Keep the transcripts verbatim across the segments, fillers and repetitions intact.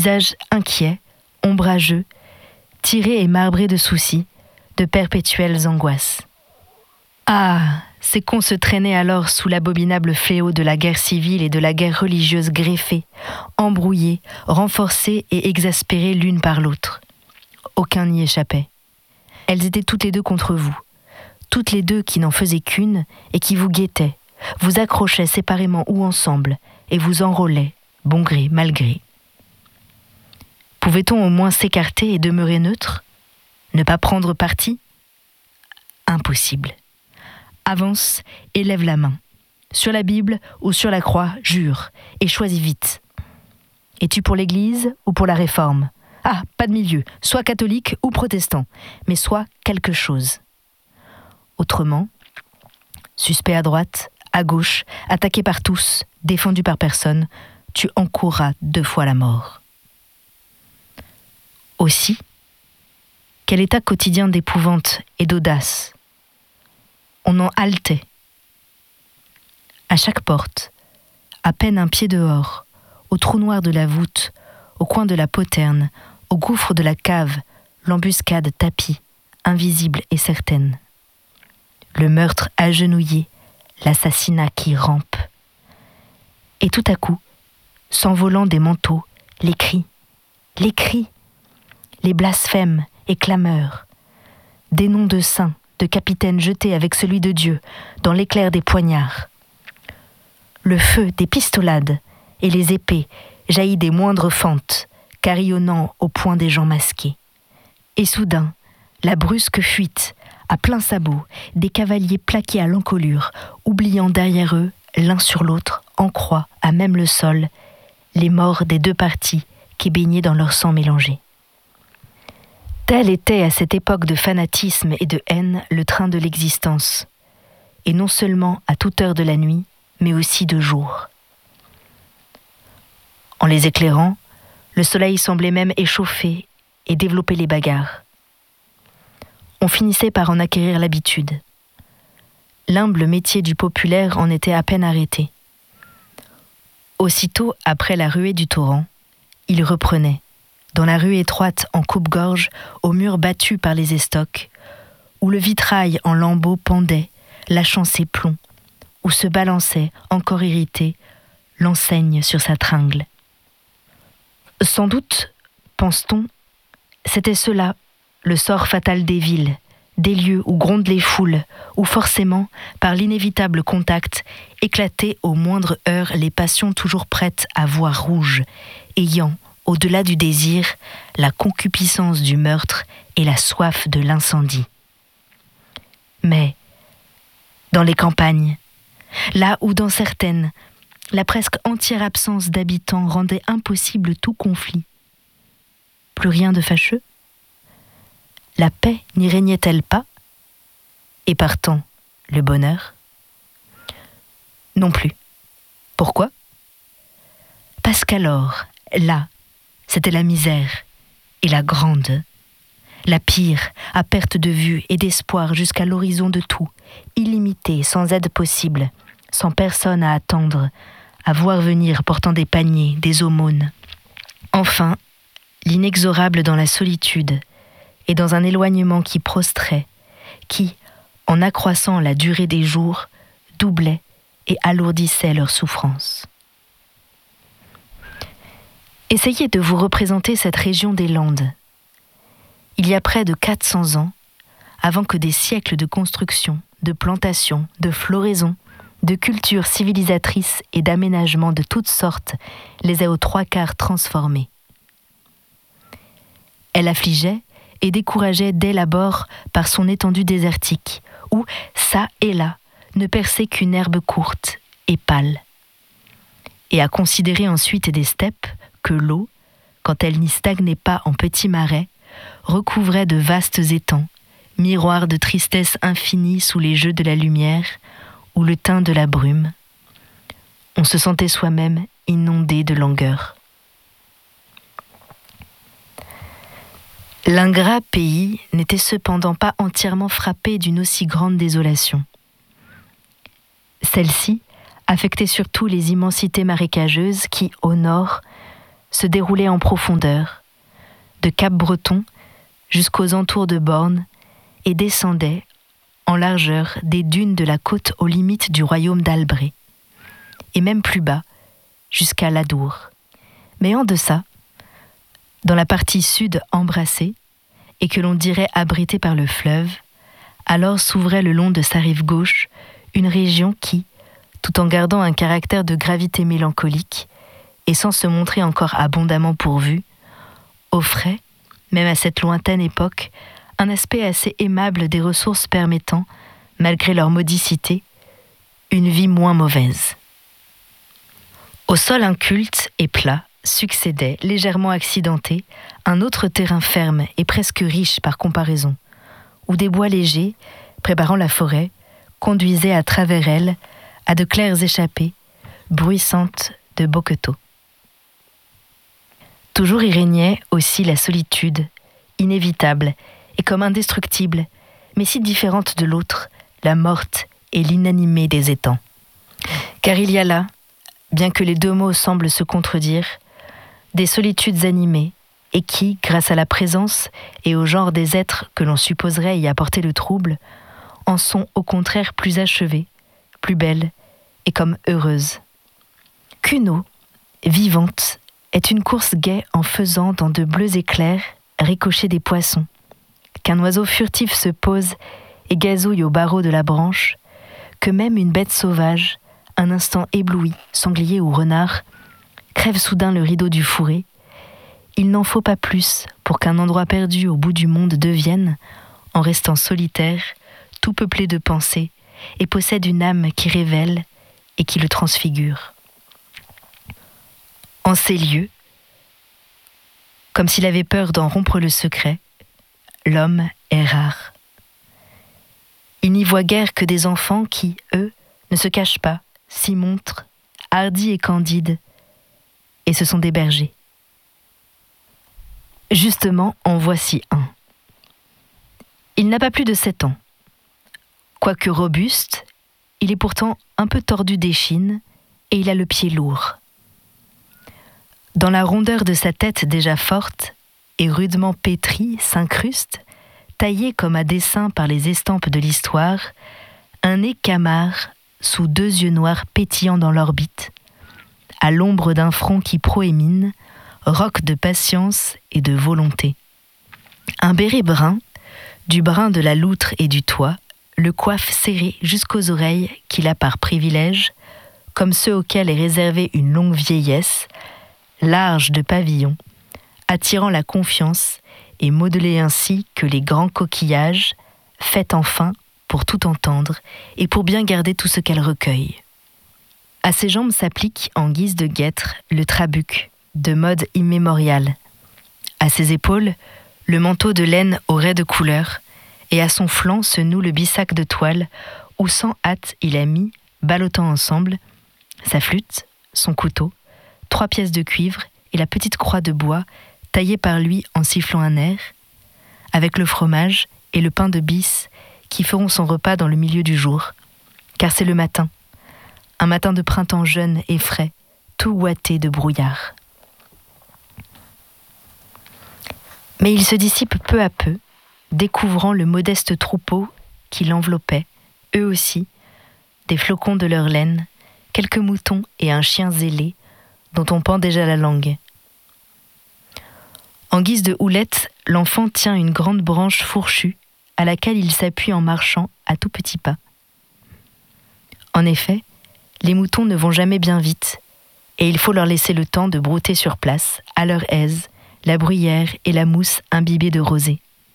visage inquiet, ombrageux, tiré et marbré de soucis, de perpétuelles angoisses. Ah, c'est qu'on se traînait alors sous l'abominable fléau de la guerre civile et de la guerre religieuse greffées, embrouillées, renforcées et exaspérées l'une par l'autre. Aucun n'y échappait. Elles étaient toutes les deux contre vous, toutes les deux qui n'en faisaient qu'une et qui vous guettaient, vous accrochaient séparément ou ensemble et vous enrôlaient, bon gré, mal gré. Pouvait-on au moins s'écarter et demeurer neutre? Ne pas prendre parti? Impossible. Avance et lève la main. Sur la Bible ou sur la croix, jure, et choisis vite. Es-tu pour l'Église ou pour la Réforme? Ah, pas de milieu, soit catholique ou protestant, mais soit quelque chose. Autrement, suspect à droite, à gauche, attaqué par tous, défendu par personne, tu encourras deux fois la mort. Aussi, quel état quotidien d'épouvante et d'audace. On en haletait. À chaque porte, à peine un pied dehors, au trou noir de la voûte, au coin de la poterne, au gouffre de la cave, l'embuscade tapie, invisible et certaine. Le meurtre agenouillé, l'assassinat qui rampe. Et tout à coup, s'envolant des manteaux, les cris, les cris, les blasphèmes et clameurs, des noms de saints, de capitaines jetés avec celui de Dieu dans l'éclair des poignards. Le feu des pistolades et les épées jaillit des moindres fentes, carillonnant au poing des gens masqués. Et soudain, la brusque fuite, à plein sabot, des cavaliers plaqués à l'encolure, oubliant derrière eux, l'un sur l'autre, en croix, à même le sol, les morts des deux partis qui baignaient dans leur sang mélangé. Tel était à cette époque de fanatisme et de haine le train de l'existence, et non seulement à toute heure de la nuit, mais aussi de jour. En les éclairant, le soleil semblait même échauffer et développer les bagarres. On finissait par en acquérir l'habitude. L'humble métier du populaire en était à peine arrêté. Aussitôt après la ruée du torrent, il reprenait, dans la rue étroite en coupe-gorge, au mur battu par les estocs, où le vitrail en lambeaux pendait, lâchant ses plombs, où se balançait, encore irrité, l'enseigne sur sa tringle. Sans doute, pense-t-on, c'était cela, le sort fatal des villes, des lieux où grondent les foules, où forcément, par l'inévitable contact, éclataient aux moindres heures les passions toujours prêtes à voir rouge, ayant, au-delà du désir, la concupiscence du meurtre et la soif de l'incendie. Mais, dans les campagnes, là où dans certaines, la presque entière absence d'habitants rendait impossible tout conflit, plus rien de fâcheux? La paix n'y régnait-elle pas? Et partant, le bonheur? Non plus. Pourquoi? Parce qu'alors, là, c'était la misère, et la grande, la pire, à perte de vue et d'espoir jusqu'à l'horizon de tout, illimitée, sans aide possible, sans personne à attendre, à voir venir portant des paniers, des aumônes. Enfin, l'inexorable dans la solitude, et dans un éloignement qui prostrait, qui, en accroissant la durée des jours, doublait et alourdissait leur souffrance. Essayez de vous représenter cette région des Landes. Il y a près de quatre cents ans, avant que des siècles de construction, de plantation, de floraison, de cultures civilisatrices et d'aménagements de toutes sortes les aient aux trois quarts transformés. Elle affligeait et décourageait dès l'abord par son étendue désertique, où, çà et là, ne perçait qu'une herbe courte et pâle. Et à considérer ensuite des steppes que l'eau, quand elle n'y stagnait pas en petits marais, recouvrait de vastes étangs, miroirs de tristesse infinie sous les jeux de la lumière ou le teint de la brume. On se sentait soi-même inondé de langueur. L'ingrat pays n'était cependant pas entièrement frappé d'une aussi grande désolation. Celle-ci affectait surtout les immensités marécageuses qui, au nord, se déroulait en profondeur, de Cap-Breton jusqu'aux entours de Borne, et descendait, en largeur, des dunes de la côte aux limites du royaume d'Albret, et même plus bas, jusqu'à l'Adour. Mais en deçà, dans la partie sud embrassée, et que l'on dirait abritée par le fleuve, alors s'ouvrait le long de sa rive gauche une région qui, tout en gardant un caractère de gravité mélancolique, et sans se montrer encore abondamment pourvue, offrait, même à cette lointaine époque, un aspect assez aimable des ressources permettant, malgré leur modicité, une vie moins mauvaise. Au sol inculte et plat succédait, légèrement accidenté, un autre terrain ferme et presque riche par comparaison, où des bois légers, préparant la forêt, conduisaient à travers elle à de claires échappées, bruissantes de boqueteaux. Toujours y régnait aussi la solitude, inévitable et comme indestructible, mais si différente de l'autre, la morte et l'inanimée des étangs. Car il y a là, bien que les deux mots semblent se contredire, des solitudes animées, et qui, grâce à la présence et au genre des êtres que l'on supposerait y apporter le trouble, en sont au contraire plus achevées, plus belles et comme heureuses. Qu'une eau, vivante, est une course gaie en faisant dans de bleus éclairs ricocher des poissons, qu'un oiseau furtif se pose et gazouille au barreau de la branche, que même une bête sauvage, un instant ébloui, sanglier ou renard, crève soudain le rideau du fourré. Il n'en faut pas plus pour qu'un endroit perdu au bout du monde devienne, en restant solitaire, tout peuplé de pensées, et possède une âme qui révèle et qui le transfigure. En ces lieux, comme s'il avait peur d'en rompre le secret, l'homme est rare. Il n'y voit guère que des enfants qui, eux, ne se cachent pas, s'y montrent, hardis et candides, et ce sont des bergers. Justement, en voici un. Il n'a pas plus de sept ans. Quoique robuste, il est pourtant un peu tordu d'échine et il a le pied lourd. Dans la rondeur de sa tête déjà forte et rudement pétrie s'incruste, taillé comme à dessein par les estampes de l'histoire, un nez camard sous deux yeux noirs pétillants dans l'orbite, à l'ombre d'un front qui proémine, roc de patience et de volonté. Un béret brun, du brun de la loutre et du toit, le coiffe serré jusqu'aux oreilles qu'il a par privilège, comme ceux auxquels est réservée une longue vieillesse, large de pavillon, attirant la confiance et modelé ainsi que les grands coquillages, faits enfin pour tout entendre et pour bien garder tout ce qu'elle recueille. À ses jambes s'applique en guise de guêtre le trabuc, de mode immémoriale. À ses épaules, le manteau de laine aux raies de couleur, et à son flanc se noue le bissac de toile où sans hâte il a mis, ballottant ensemble, sa flûte, son couteau, trois pièces de cuivre et la petite croix de bois taillée par lui en sifflant un air, avec le fromage et le pain de bis qui feront son repas dans le milieu du jour, car c'est le matin, un matin de printemps jeune et frais, tout ouaté de brouillard. Mais il se dissipe peu à peu, découvrant le modeste troupeau qui l'enveloppait, eux aussi, des flocons de leur laine, quelques moutons et un chien zélé, dont on pend déjà la langue. En guise de houlette, l'enfant tient une grande branche fourchue, à laquelle il s'appuie en marchant à tout petits pas. En effet, les moutons ne vont jamais bien vite, et il faut leur laisser le temps de brouter sur place, à leur aise, la bruyère et la mousse imbibées de rosée.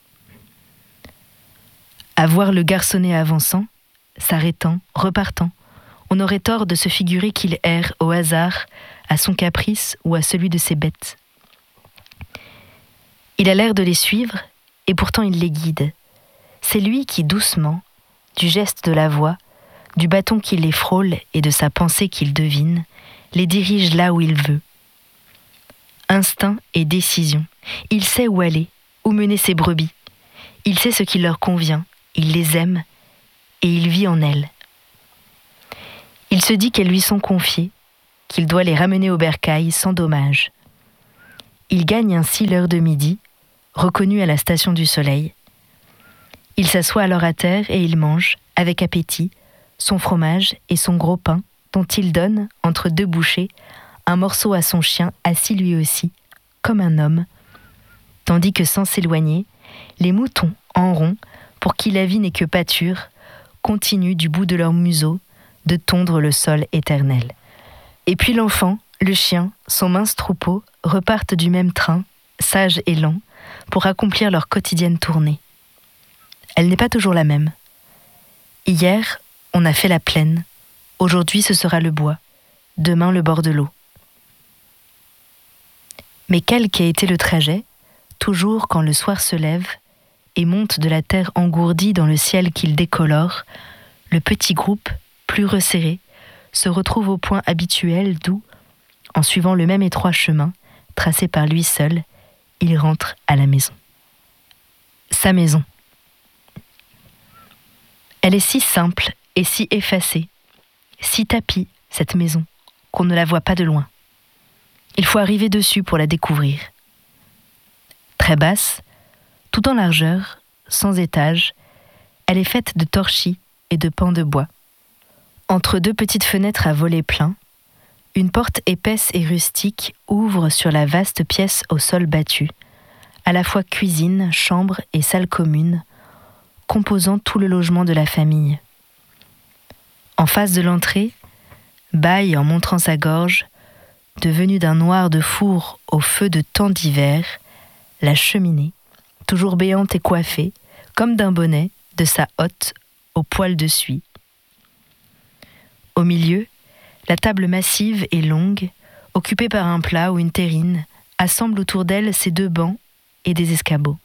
À voir le garçonnet avançant, s'arrêtant, repartant, on aurait tort de se figurer qu'il erre au hasard, à son caprice ou à celui de ses bêtes. Il a l'air de les suivre, et pourtant il les guide. C'est lui qui, doucement, du geste de la voix, du bâton qui les frôle et de sa pensée qu'il devine, les dirige là où il veut. Instinct et décision. Il sait où aller, où mener ses brebis. Il sait ce qui leur convient, il les aime, et il vit en elles. Il se dit qu'elles lui sont confiées, qu'il doit les ramener au bercail sans dommage. Il gagne ainsi l'heure de midi, reconnue à la station du soleil. Il s'assoit alors à terre et il mange, avec appétit, son fromage et son gros pain, dont il donne, entre deux bouchées, un morceau à son chien assis lui aussi, comme un homme, tandis que sans s'éloigner, les moutons, en rond, pour qui la vie n'est que pâture, continuent du bout de leur museau de tondre le sol éternel. Et puis l'enfant, le chien, son mince troupeau, repartent du même train, sages et lents, pour accomplir leur quotidienne tournée. Elle n'est pas toujours la même. Hier, on a fait la plaine. Aujourd'hui, ce sera le bois. Demain, le bord de l'eau. Mais quel qu'ait été le trajet, toujours quand le soir se lève et monte de la terre engourdie dans le ciel qu'il décolore, le petit groupe, plus resserré, se retrouve au point habituel d'où, en suivant le même étroit chemin, tracé par lui seul, il rentre à la maison. Sa maison. Elle est si simple et si effacée, si tapie, cette maison, qu'on ne la voit pas de loin. Il faut arriver dessus pour la découvrir. Très basse, tout en largeur, sans étage, elle est faite de torchis et de pans de bois. Entre deux petites fenêtres à volets pleins, une porte épaisse et rustique ouvre sur la vaste pièce au sol battu, à la fois cuisine, chambre et salle commune, composant tout le logement de la famille. En face de l'entrée, bâille en montrant sa gorge, devenue d'un noir de four au feu de tant d'hiver, la cheminée, toujours béante et coiffée, comme d'un bonnet, de sa hotte au poil de suie. Au milieu, la table massive et longue, occupée par un plat ou une terrine, assemble autour d'elle ses deux bancs et des escabeaux.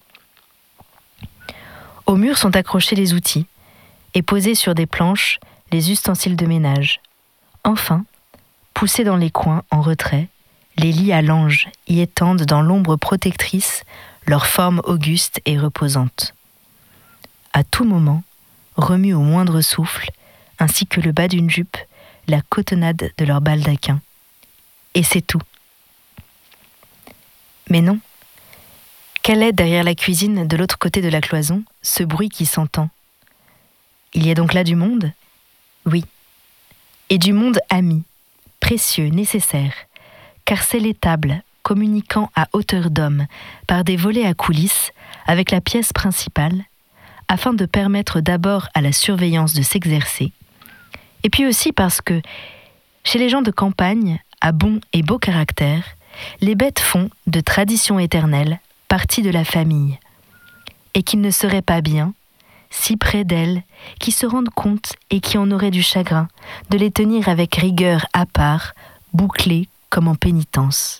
Au mur sont accrochés les outils et posés sur des planches les ustensiles de ménage. Enfin, poussés dans les coins en retrait, les lits à langes y étendent dans l'ombre protectrice leur forme auguste et reposante. À tout moment, remuent au moindre souffle, ainsi que le bas d'une jupe, la cotonnade de leur baldaquin. Et c'est tout. Mais non. Quel est derrière la cuisine, de l'autre côté de la cloison, ce bruit qui s'entend? Il y a donc là du monde? Oui. Et du monde ami, précieux, nécessaire, car c'est l'étable communiquant à hauteur d'homme par des volets à coulisses avec la pièce principale, afin de permettre d'abord à la surveillance de s'exercer, et puis aussi parce que, chez les gens de campagne, à bon et beau caractère, les bêtes font, de tradition éternelle, partie de la famille, et qu'il ne serait pas bien, si près d'elles, qui se rendent compte et qui en auraient du chagrin, de les tenir avec rigueur à part, bouclées comme en pénitence.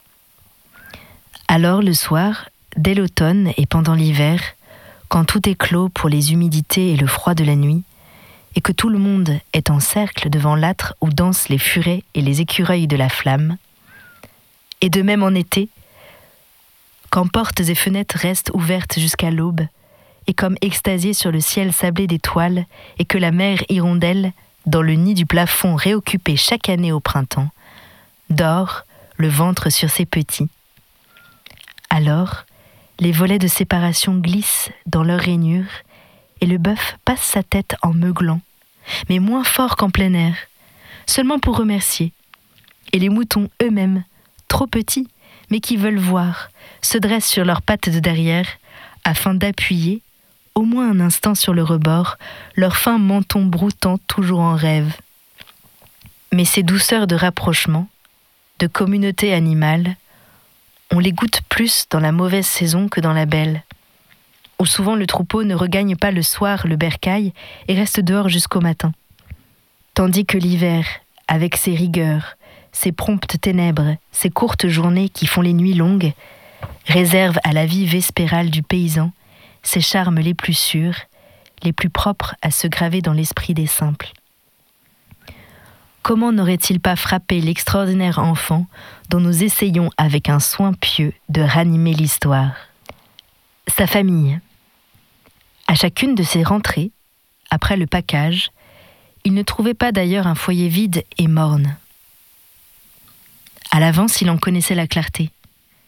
Alors le soir, dès l'automne et pendant l'hiver, quand tout est clos pour les humidités et le froid de la nuit, et que tout le monde est en cercle devant l'âtre où dansent les furets et les écureuils de la flamme, et de même en été, quand portes et fenêtres restent ouvertes jusqu'à l'aube, et comme extasiées sur le ciel sablé d'étoiles, et que la mer hirondelle, dans le nid du plafond réoccupé chaque année au printemps, dort, le ventre sur ses petits. Alors, les volets de séparation glissent dans leur rainure, et le bœuf passe sa tête en meuglant, mais moins fort qu'en plein air, seulement pour remercier. Et les moutons eux-mêmes, trop petits, mais qui veulent voir, se dressent sur leurs pattes de derrière, afin d'appuyer, au moins un instant sur le rebord, leur fin menton broutant toujours en rêve. Mais ces douceurs de rapprochement, de communauté animale, on les goûte plus dans la mauvaise saison que dans la belle, où souvent le troupeau ne regagne pas le soir le bercail et reste dehors jusqu'au matin. Tandis que l'hiver, avec ses rigueurs, ses promptes ténèbres, ses courtes journées qui font les nuits longues, réserve à la vie vespérale du paysan ses charmes les plus sûrs, les plus propres à se graver dans l'esprit des simples. Comment n'aurait-il pas frappé l'extraordinaire enfant dont nous essayons avec un soin pieux de ranimer l'histoire? Sa famille. À chacune de ses rentrées, après le package, il ne trouvait pas d'ailleurs un foyer vide et morne. À l'avance, il en connaissait la clarté.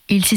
Il s'y